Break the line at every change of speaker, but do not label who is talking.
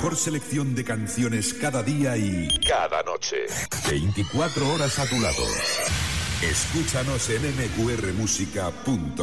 mejor selección de canciones cada día y cada noche. 24 horas a tu lado. Escúchanos en mqrmusica.com.